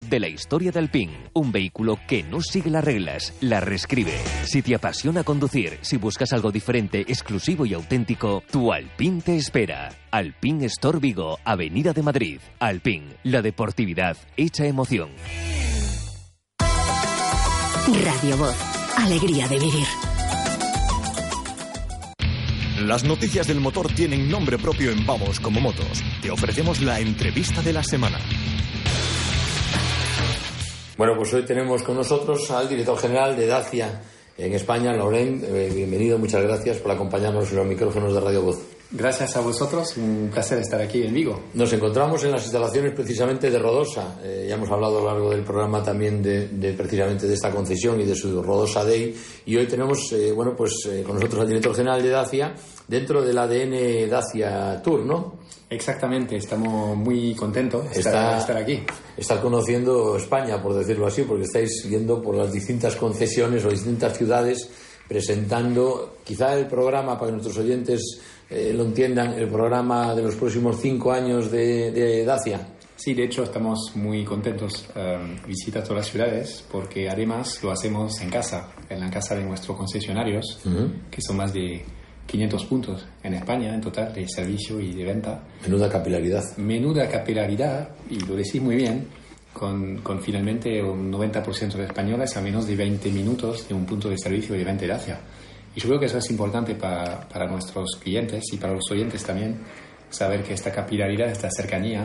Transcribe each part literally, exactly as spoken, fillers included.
de la historia de Alpine. Un vehículo que no sigue las reglas, las reescribe. Si te apasiona conducir, si buscas algo diferente, exclusivo y auténtico, tu Alpine te espera. Alpine Store Vigo, Avenida de Madrid. Alpine, la deportividad hecha emoción. Radio Voz, alegría de vivir. Las noticias del motor tienen nombre propio en Vamos Como Motos. Te ofrecemos la entrevista de la semana. Bueno, pues hoy tenemos con nosotros al director general de Dacia en España, Laurent. Eh, bienvenido, muchas gracias por acompañarnos en los micrófonos de Radio Voz. Gracias a vosotros, un placer estar aquí en Vigo. Nos encontramos en las instalaciones precisamente de Rodosa. Eh, ya hemos hablado a lo largo del programa también de, de precisamente de esta concesión y de su Rodosa Day. Y hoy tenemos, eh, bueno, pues eh, con nosotros al director general de Dacia dentro del A D N Dacia Tour, ¿no? Exactamente, estamos muy contentos de Está, estar, estar aquí. Estar conociendo España, por decirlo así, porque estáis yendo por las distintas concesiones o distintas ciudades presentando quizá el programa, para que nuestros oyentes eh, lo entiendan, el programa de los próximos cinco años de, de Dacia. Sí, de hecho estamos muy contentos. Um, visita todas las ciudades porque además lo hacemos en casa, en la casa de nuestros concesionarios, uh-huh. que son más de quinientos puntos en España en total de servicio y de venta. Menuda capilaridad. Menuda capilaridad, y lo decís muy bien, con, con finalmente un noventa por ciento de españoles a menos de veinte minutos de un punto de servicio y de venta de Dacia. Y yo creo que eso es importante para, para nuestros clientes y para los oyentes también, saber que esta capilaridad, esta cercanía,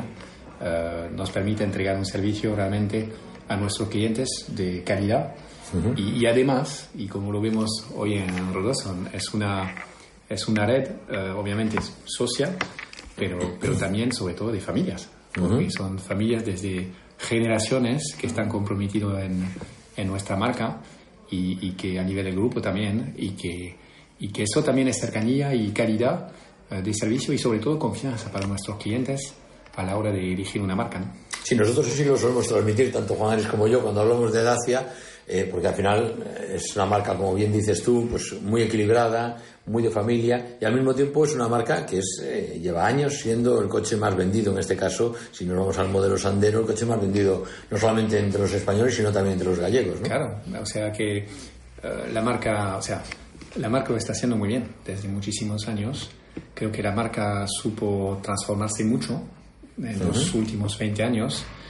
uh, nos permite entregar un servicio realmente a nuestros clientes de calidad. Uh-huh. y, y además, y como lo vemos hoy en Rodosa, es una... Es una red, uh, obviamente, social, pero, pero también, sobre todo, de familias. Porque uh-huh. son familias desde generaciones que están comprometidos en, en nuestra marca y, y que a nivel del grupo también, y que, y que eso también es cercanía y calidad uh, de servicio y, sobre todo, confianza para nuestros clientes a la hora de elegir una marca, ¿no? Sí, nosotros sí lo solemos transmitir, tanto Juan Ares como yo, cuando hablamos de Dacia, eh, porque al final es una marca, como bien dices tú, pues muy equilibrada, muy de familia, y al mismo tiempo es una marca que es eh, lleva años siendo el coche más vendido, en este caso, si nos vamos al modelo Sandero, el coche más vendido no solamente entre los españoles, sino también entre los gallegos, ¿no? Claro, o sea que uh, la marca, o sea, la marca lo está haciendo muy bien desde muchísimos años. Creo que la marca supo transformarse mucho en uh-huh. los últimos veinte años